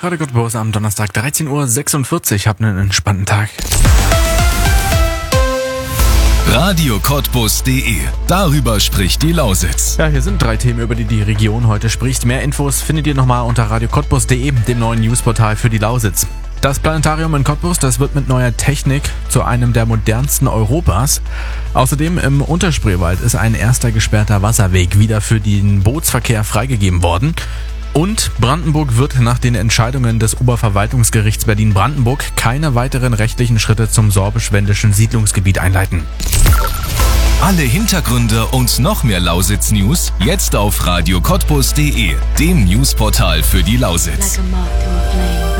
Radio Cottbus am Donnerstag 13.46 Uhr. Habt einen entspannten Tag. RadioCottbus.de. Darüber spricht die Lausitz. Ja, hier sind 3 Themen, über die Region heute spricht. Mehr Infos findet ihr nochmal unter RadioCottbus.de, dem neuen Newsportal für die Lausitz. Das Planetarium in Cottbus, das wird mit neuer Technik zu einem der modernsten Europas. Außerdem im Unterspreewald ist ein erster gesperrter Wasserweg wieder für den Bootsverkehr freigegeben worden. Und Brandenburg wird nach den Entscheidungen des Oberverwaltungsgerichts Berlin-Brandenburg keine weiteren rechtlichen Schritte zum sorbisch-wendischen Siedlungsgebiet einleiten. Alle Hintergründe und noch mehr Lausitz-News jetzt auf RadioCottbus.de, dem Newsportal für die Lausitz. Like a moth to a flame.